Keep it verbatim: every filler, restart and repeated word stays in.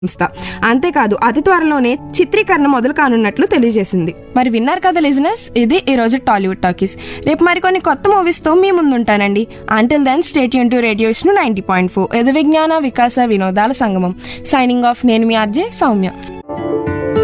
సంస్థ. అంతేకాదు అతి త్వరలోనే చిత్రీకరణ మొదలు కానున్నట్లు తెలియజేసింది. మరి విన్నారు కదా లిజనర్స్, ఇది ఈ రోజు టాలీవుడ్ టాకీస్. రేపు మరికొన్ని కొత్త మూవీస్ తో మీ ముందుంటానండి. Until then state Yoon to radio ninety point four. ఇది విజ్ఞాన వికాస వినోదాల సంగమం. Signing off. నేను మీ ఆర్జే సౌమ్య.